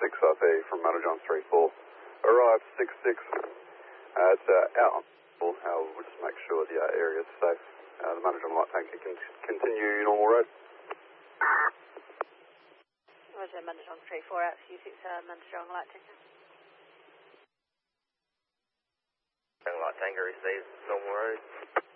RP from Manajon 34. Arrived 66. It's out on we'll just make sure the area is safe. The Manajon light tanker can continue normal road. Roger, Manajon 34 out to 6 Manajon light tanker. Light tanker received normal road.